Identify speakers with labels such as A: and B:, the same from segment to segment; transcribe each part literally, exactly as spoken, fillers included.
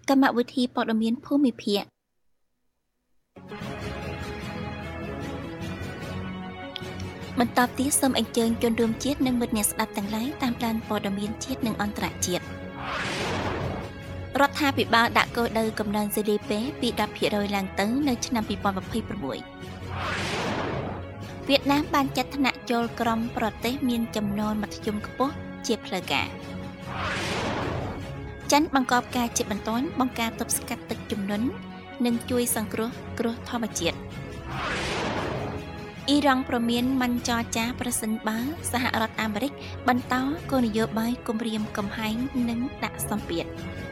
A: កម្មវិធីព័ត៌មានភូមិភាគបន្តទៀតសូមអញ្ជើញជនរួមជាតិនិងមិត្តអ្នកស្ដាប់ទាំងឡាយតាមដានព័ត៌មានជាតិនិងអន្តរជាតិរដ្ឋាភិបាលដាក់គោលដៅកំណើន ជី ឌី ពី ពី ដប់ភាគរយ ឡើងទៅនៅឆ្នាំ ពីរពាន់ម្ភៃប្រាំមួយ វៀតណាមបានចាត់ថ្នាក់ចូលក្រុមប្រទេសមានចំនួនមធ្យមខ្ពស់ជាផ្លូវការចិនបង្កប់ការជាបន្ទាន់បង្ការទប់ស្កាត់ទឹកជំនន់និងជួយសង្គ្រោះគ្រោះធម្មជាតិអ៊ីរ៉ង់ប្រមានមិនចរចាប្រសិនបើសហរដ្ឋអាមេរិកបន្តគោលនយោបាយគំរាមកំហែងនិងដាក់សម្ពាធ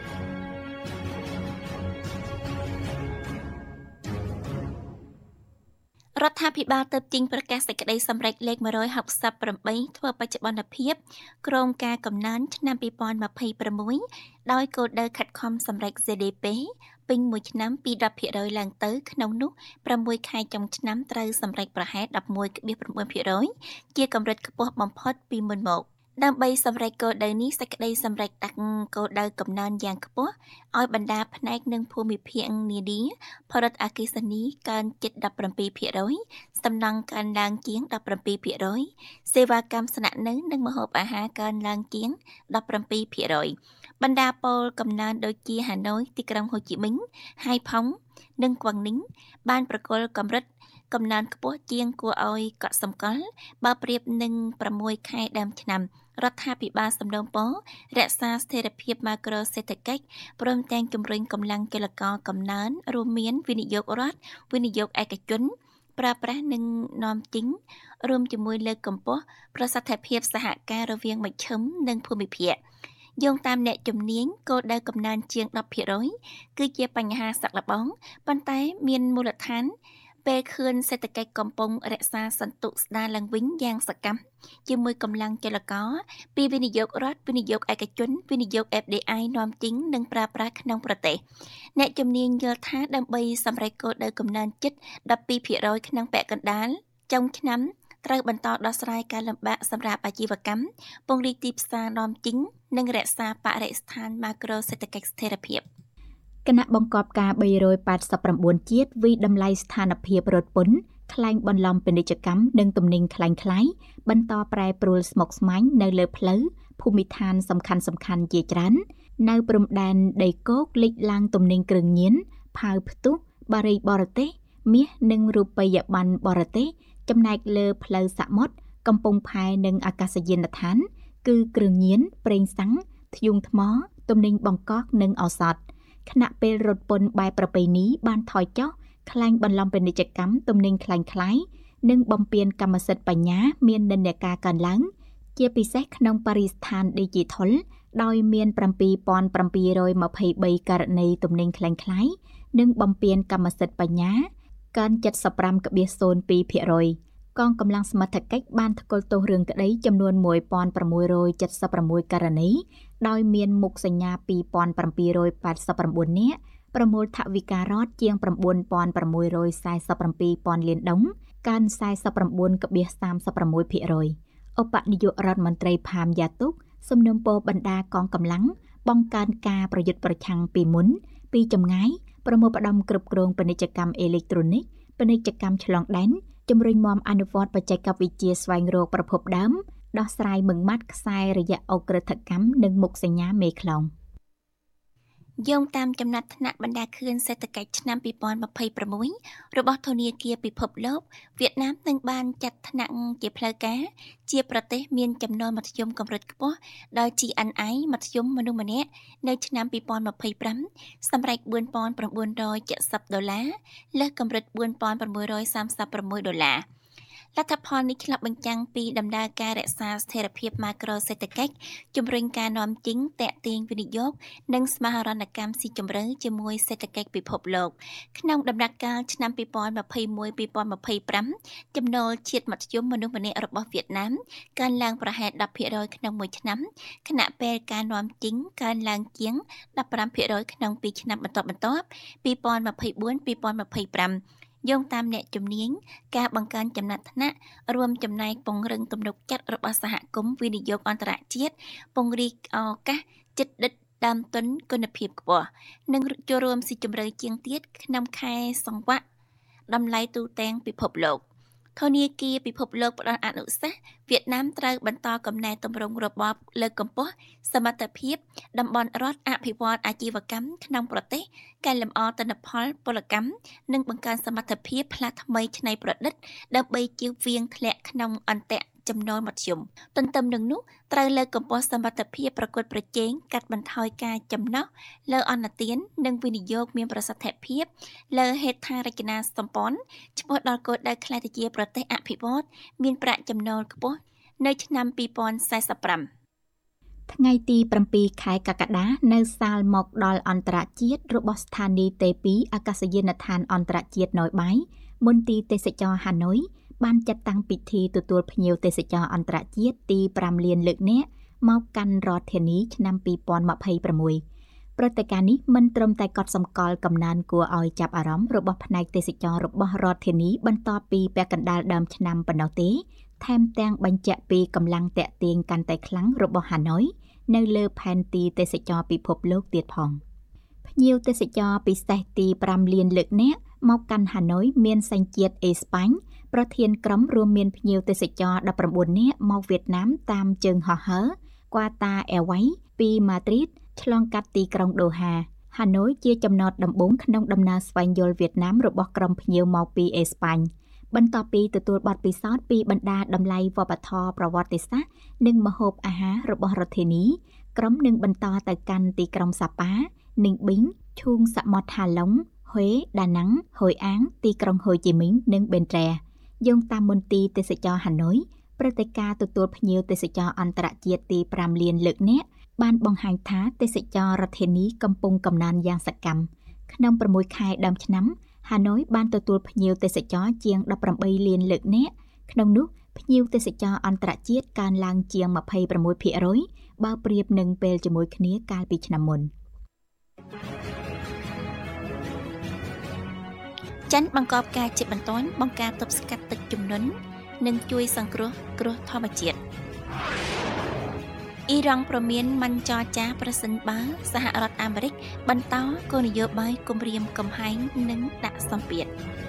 A: រដ្ឋាភិបាលទើបចេញប្រកាសសេចក្តីសម្រេចលេខមួយរយហកសិបប្រាំបីធ្វើបច្ចុប្បន្នភាពក្រោមការកំណើនឆ្នាំពីរពាន់ម្ភៃប្រាំមួយដោយគោលដៅខិតខំសម្រេច ជី ឌី ពី ពេញមួយឆ្នាំពី ដប់ភាគរយ ឡើងទៅក្នុងនោះប្រាំមួយខែចុងឆ្នាំត្រូវសម្រេចប្រហែល ដប់មួយភាគ៩ ភាគរយ ជាកម្រិតខ្ពស់បំផុតពីមុនមកដើម្បីសម្រេចគោលដៅនេះសេចក្តីសម្រេចដាក់គោលដៅកំណើនយ៉ាងខ្ពស់ឲ្យបណ្ដាផ្នែកនិងភូមិភាគនានាផលិតអគ្គិសនីកើនជិត ដប់ប្រាំពីរភាគរយ សំណង់កើនឡើងជាង ដប់ប្រាំពីរភាគរយ សេវាកម្មស្នាក់នៅនិងម្ហូបអាហារកើនឡើងជាង ដប់ប្រាំពីរភាគរយ បណ្ដាពលកំណើនដូចជាហាណូយ ទីក្រុងហូជីមិញ ហៃផុង និងក្វឹងនីងបានប្រគល់កម្រិតកំណើនខ្ពស់ជាងគួរឲ្យកត់សម្គាល់បើប្រៀបនឹងប្រាំមួយខែដើមឆ្នាំរដ្ឋាភិបាលសំដៅពររក្សាស្ថិរភាពម៉ាក្រូសេដ្ឋកិច្ចព្រមទាំងជំរុញកម្លាំងចលករកំណើនរួមមានវិនិយោគរដ្ឋវិនិយោគឯកជនប្រើប្រាស់និងនាំចេញរួមជាមួយលើកកម្ពស់ប្រសិទ្ធភាពសហការរវាងមជ្ឈិមនិងភូមិភាគយោងតាមអ្នកជំនាញគោលដៅកំណើនជាង ដប់ភាគរយ គឺជាបញ្ហាសាក់ល្បងប៉ុន្តែមានមូលដ្ឋានពេលខឿនសេដ្ឋកិច្ចកំពុងរក្សាសន្ទុះស្ដារឡើងវិញយ៉ាងសកម្មជាមួយកម្លាំងចលករពីវិនិយោគរដ្ឋវិនិយោគឯកជនវិនិយោគ អេఫ ឌី អាយ នាំចេញនិងប្រើប្រាស់ក្នុងប្រទេសអ្នកជំនាញយល់ថាដើម្បីសម្រេចគោលដៅកំណើនជិត ដប់ពីរភាគរយ ក្នុងពាក់កណ្ដាលចុងឆ្នាំត្រូវបន្តដោះស្រាយការលំបាកសម្រាប់អាជីវកម្មពង្រីកទីផ្សារនាំចេញនិងរក្សាបរិស្ថានម៉ាក្រូសេដ្ឋកិច្ចស្ថិរភាពគណៈបង្កប់ការបីរយប៉ែតសិបប្រាំបួនជាតិវិតម្លៃស្ថានភាពរថពន្ធខ្លែងបន្លំពាណិជ្ជកម្មនិងទំនិញខ្លែងខ្លាយបន្តប្រែប្រួលស្មុគស្មាញនៅលើផ្លូវភូមិឋានសំខាន់សំខាន់ជាច្រើននៅព្រំដែនដីគោកលេចឡើងទំនិញគ្រឿងញៀនផាវផ្ទុះបារីបរទេសមាសនិងរូបិយប័ណ្ណបរទេសចំណែកលើផ្លូវសមុទ្រកំពង់ផែនិងអាកាសយានដ្ឋានគឺគ្រឿងញៀនប្រេងសាំងធ្យូងថ្មទំនិញបង្កកនិងឱសថខណៈពេលរថពន្ធបែបប្រពៃណីបានថយចុះខ្លែងបន្លំពាណិជ្ជកម្មទំនិញខ្លែងខ្លាយនិងបំពានកម្មសិទ្ធិបញ្ញាមាននិន្នាការកើនឡើងជាពិសេសក្នុងបរិស្ថាន Digital ដោយមានប្រាំពីរពាន់ប្រាំពីររយម្ភៃបីករណីទំនិញខ្លែងខ្លាយនិងបំពានកម្មសិទ្ធិបញ្ញាកើន 칠십ប្រាំភាគศูนย์ពីរភាគរយ កងកម្លាំងសមត្ថកិច្ចបានថ្កុលទោសរឿងក្តីចំនួនមួយពាន់ប្រាំមួយរយចិតសិបប្រាំមួយករណីដោយមានមុខសញ្ញាពីរពាន់ប្រាំពីររយប៉ែតសិបប្រាំបួននាក់ប្រមូលថវិការដ្ឋជាងប្រាំបួនពាន់ប្រាំមួយរយសែសិបប្រាំពីរពាន់លានដុងកើន សែសិបប្រាំបួនភាគសាមសិបប្រាំមួយភាគរយ ឧបនាយករដ្ឋមន្ត្រីផាមយ៉ាតុកសំណូមពរបណ្ដាកងកម្លាំងបង្កើនការប្រយុទ្ធប្រឆាំងពីមុនពីចម្ងាយប្រមូលផ្ដុំគ្រប់គ្រងពាណិជ្ជកម្មអេឡិចត្រូនិកពាណិជ្ជកម្មឆ្លងដែនជំរុញនាំអនុវត្តបច្ចេកវិទ្យាស្វែងរកប្រភពដើមដោះស្រាយមឹងម៉ាត់ខ្សែរយៈអុក្រិដ្ឋកម្មនិងមុខសញ្ញាមេខ្លោងយោងតាមចំណាត់ថ្នាក់បណ្ដាខឿនសេដ្ឋកិច្ចឆ្នាំពីរពាន់ម្ភៃប្រាំមួយរបស់ធនាគារពិភពលោកវៀតណាមនឹងបានចាត់ថ្នាក់ជាផ្លូវការជាប្រទេសមានចំនួនមធ្យមកម្រិតខ្ពស់ដោយ ជី អិន អាយ មធ្យមមនុស្សម្នាក់នៅឆ្នាំពីរពាន់ម្ភៃប្រាំសម្រេចបួនពាន់ប្រាំបួនរយចិតសិបដុល្លារលើសកម្រិតបួនពាន់ប្រាំមួយរយសាមសិបប្រាំមួយដុល្លារលទ្ធផលនេះឆ្លុះបញ្ចាំងពីដំណើរការរក្សាស្ថិរភាពម៉ាក្រូសេដ្ឋកិច្ចជំរុញការនាំចេញទាក់ទាញវិនិយោគនិងសមាហរណកម្មស៊ីជម្រៅជាមួយសេដ្ឋកិច្ចពិភពលោកក្នុងដំណាក់កាលឆ្នាំពីរពាន់ម្ភៃមួយពីរពាន់ម្ភៃប្រាំចំណូលជាតិមធ្យមមនុស្សម្នាក់របស់វៀតណាមកើនឡើងប្រហែល ដប់ភាគរយ ក្នុងមួយឆ្នាំខណៈពេលការនាំចេញកើនឡើងជាង ដប់ប្រាំភាគរយ ក្នុងពីរឆ្នាំបន្ទាប់បន្ទាប់ពីរពាន់ម្ភៃបួន ពីរពាន់ម្ភៃប្រាំយោងតាមអ្នកជំនាញការបង្កើនចំណាត់ថ្នាក់រួមចំណែកពង្រឹងទំនុកចិត្តរបស់សហគមន៍វិនិយោគអន្តរជាតិពង្រីកឱកាសជិតដិតដើមទុនគុណភាពខ្ពស់និងចូលរួមស៊ីជម្រៅជាងទៀតក្នុងខែសង្វាក់តម្លៃទូទាំងពិភពលោកធនាគារពិភពលោកផ្ដល់អនុសាសន៍វៀតណាមត្រូវបន្តកំណែទម្រង់របបលើកកម្ពស់សមត្ថភាពតំបន់រដ្ឋអភិវឌ្ឍអាជីវកម្មក្នុងប្រទេសកែលម្អទិន្នផលពលកម្មនិងបង្កើនសមត្ថភាពផ្លាស់ថ្មីច្នៃប្រឌិតដើម្បីជៀសវាងធ្លាក់ក្នុងអន្ទាក់ចំណូលមធ្យមទន្ទឹមនឹងនោះត្រូវលើកកម្ពស់សមត្ថភាពប្រកួតប្រជែងកាត់បន្ថយការចំណោះលើអន្តទាននិងវិនិយោគមានប្រសិទ្ធភាពលើហេដ្ឋារចនាសម្ព័ន្ធឆ្ពោះដល់គោលដៅក្លាយទៅជាប្រទេសអភិវឌ្ឍន៍មានប្រាក់ចំណូលខ្ពស់នៅឆ្នាំពីរពាន់សែសិបប្រាំ
B: ថ្ងៃទីប្រាំពីរខែកក្កដានៅសាលមកដល់អន្តរជាតិរបស់ស្ថានីយ៍ទេពីអាកាសយានដ្ឋានអន្តរជាតិណយបៃមន្ទីរទេសចរហាណុយបានចាត់តាំងពិធីទទួលភ្ញៀវទេសចរអន្តរជាតិទីប្រាំលានលើកនាក់មកកាន់រដ្ឋធានីឆ្នាំពីរពាន់ម្ភៃប្រាំមួយព្រឹត្តិការណ៍នេះមិនត្រឹមតែកត់សម្គាល់កំណើនគួរឲ្យចាប់អារម្មណ៍របស់ផ្នែកទេសចររបស់រដ្ឋធានីបន្ទាប់ពីពាក់កណ្ដាលដើមឆ្នាំប៉ុណ្ណោះទេថែមទាំងបញ្ជាក់ពីកម្លាំងតាក់ទាញកាន់តែខ្លាំងរបស់ហាណុយនៅលើផែនទីទេសចរពិភពលោកទៀតផងភ្ញៀវទេសចរពិសេសទីប្រាំលានលើកនាក់មកកាន់ហាណុយមានសញ្ជាតិអេស្ប៉ាញប្រធានក្រុមរួមមានភ្ញៀវទេសចរដប់ប្រាំបួននាក់មកវៀតណាមតាមជើងហោះហើរ Qatar Airways ពីម៉ាឌ្រីតឆ្លងកាត់ទីក្រុងដូហាហាណុយជាចំណតដំបូងក្នុងដំណើរស្វែងយល់វៀតណាមរបស់ក្រុមភ្ញៀវមកពីអេស្ប៉ាញបន្ទាប់ពីទទួលបទពិសោធន៍ពីបណ្ដាតម្លៃវប្បធម៌ប្រវត្តិសាស្ត្រនិងម្ហូបអាហាររបស់រដ្ឋធានីក្រុមនឹងបន្តទៅកាន់ទីក្រុងសាប៉ានីងប៊ីងឈូងសមុទ្រហាឡុងហុយដាណាំងហុយអាងទីក្រុងហូជីមីញនិងបេនត្រែយោងតាមមន្ទីរទេសចរហាណុយព្រឹត្តិការណ៍ទទួលភ្ញៀវទេសចរអន្តរជាតិទីប្រាំលានលើកនាក់បានបង្ហាញថាទេសចររដ្ឋធានីកំពុងកំណើនយ៉ាងសកម្មក្នុងប្រាំមួយខែដើមឆ្នាំហាណុយបានទទួលភ្ញៀវទេសចរជាងដប់ប្រាំបីលានលើកនាក់ក្នុងនោះភ្ញៀវទេសចរអន្តរជាតិកើនឡើងជាងម្ភៃប្រាំមួយភាគរយបើប្រៀបនឹងពេលជាមួយគ្នាកាលពីឆ្នាំមុន
A: ចិនបង្កប់ការជាបន្ទាន់បង្ការទប់ស្កាត់ទឹកជំនន់និងជួយសង្គ្រោះគ្រោះធម្មជាតិអ៊ីរ៉ង់ប្រមានមិនចរចាប្រសិនបើសហរដ្ឋអាមេរិកបន្តគោលនយោបាយគំរាមកំហែងនិងដាក់សម្ពាធ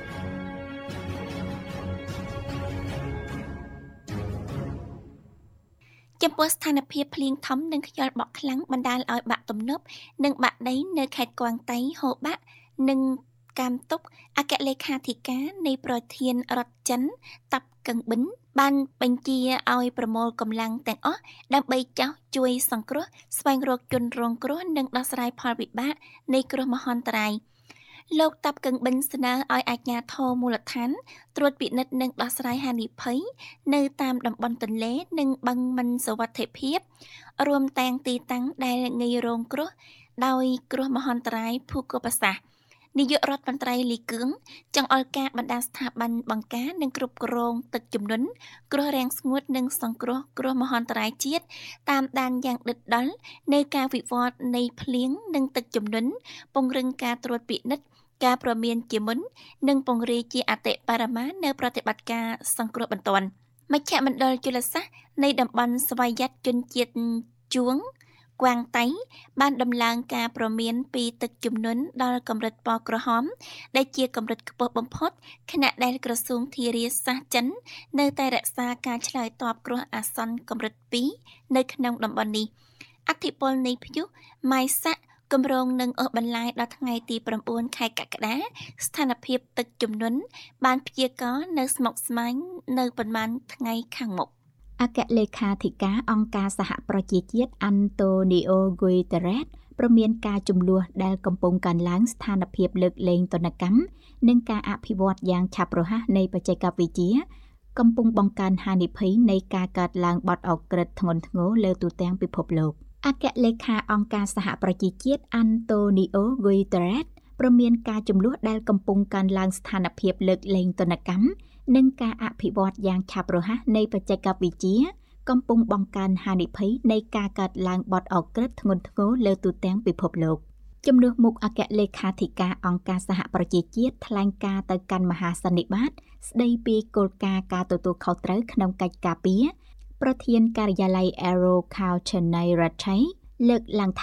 A: ចំពោះស្ថានភាពភ្លៀងធំនិងខ្យល់បក់ខ្លាំងបណ្ដាលឲ្យបាក់ទំនប់និងបាក់ដីនៅខេត្តគួងតៃហូបាក់និងកាមតុកអគ្គលេខាធិការនៃប្រធានរដ្ឋចិនតាប់កឹងប៊ិនបានបញ្ជាឲ្យប្រមូលកម្លាំងទាំងអស់ដើម្បីចោះជួយសង្គ្រោះស្វែងរកជនរងគ្រោះនិងដោះស្រាយផលវិបាកនៃគ្រោះមហន្តរាយលោកតាប់កឹងប៊ិនស្នើឲ្យអាជ្ញាធរមូលដ្ឋានត្រួតពិនិត្យនិងដោះស្រាយហានិភ័យនៅតាមតំបន់ទន្លេនិងបឹងមិនសុវត្ថិភាពរួមទាំងទីតាំងដែលងាយរងគ្រោះដោយគ្រោះមហន្តរាយភូកបសាស្ត្រនាយករដ្ឋមន្ត្រីលីគឿងចង់ឲ្យការបណ្ដាស្ថាប័នបង្ការនិងគ្រប់គ្រងទឹកជំនន់គ្រោះរាំងស្ងួតនិងសង្គ្រោះគ្រោះមហន្តរាយជាតិតាមដានយ៉ាងដិតដល់នៃការវិវត្តនៃភ្លៀងនិងទឹកជំនន់ពង្រឹងការត្រួតពិនិត្យការព្រមានជាមុននិងពង្រាយជាអតិបរមានៅប្រតិបត្តិការសង្គ្រោះបន្ទាន់មជ្ឈមណ្ឌលជលសាស្ត្រនៃតំបន់ស្វយ័តជនជាតិជួងគួងតៃបានដំឡើងការព្រមានពីទឹកជំនន់ដល់កម្រិតពណ៌ក្រហមដែលជាកម្រិតខ្ពស់បំផុតខណៈដែលក្រសួងធារាសាស្ត្រចិននៅតែរក្សាការឆ្លើយតបគ្រោះអាសន្នកម្រិតពីរនៅក្នុងតំបន់នេះអធិពលនៃព្យុះម៉ៃសាក់គម្រោងនឹងអូសបន្លាយដល់ថ្ងៃទីប្រាំបួនខែកក្កដាស្ថានភាពទឹកជំនន់បានព្យាករណ៍នៅស្មុគស្មាញនៅប៉ុន្មានថ្ងៃខាងមុខ
B: អគ្គលេខាធិការអង្គការសហប្រជាជាតិអាន់តូនីអូហ្គុយតេរ៉េសព្រមានការជំនួសដែលកំពុងកើនឡើងស្ថានភាពលើកលែងទណ្ឌកម្មនិងការអភិវឌ្ឍយ៉ាងឆាប់រហ័សនៃបច្ចេកវិទ្យាកំពុងបង្កើនហានិភ័យនៃការកើតឡើងបទឧក្រិដ្ឋធ្ងន់ធ្ងរលើទូទាំងពិភពលោកអគ្គលេខាអង្គការសហប្រជាជាតិអាន់តូនីអូហ្គុយតេរ៉េសព្រមានការជំនួសដែលកំពុងកើនឡើងស្ថានភាពលើកលែងទណ្ឌកម្មនិងការអភិវឌ្ឍយ៉ាងឆាប់រហ័សនៃបច្ចេកវិទ្យាកំពុងបង្កើនហានិភ័យនៃការកើតឡើងបទឧក្រិដ្ឋធ្ងន់ធ្ងរលើទូទាំងពិភពលោកជំនួសមុខអគ្គលេខាធិការអង្គការសហប្រជាជាតិថ្លែងការណ៍ទៅកាន់មហាសន្និបាតស្ដីពីគោលការណ៍ការទទួលខុសត្រូវក្នុងកិច្ចការពារប្រធានការិយាល័យ Aero Council Ratchay លើកឡើងថា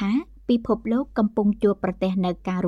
B: ពិភពលោកកំពុងជួបប្រទះនូវការ